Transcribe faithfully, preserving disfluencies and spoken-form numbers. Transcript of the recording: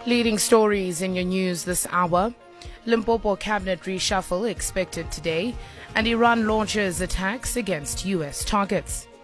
Leading stories in your news this hour. Limpopo cabinet reshuffle expected today, and Iran launches attacks against U S targets.